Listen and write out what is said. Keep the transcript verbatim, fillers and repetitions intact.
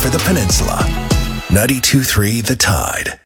for the peninsula. ninety-two point three The Tide.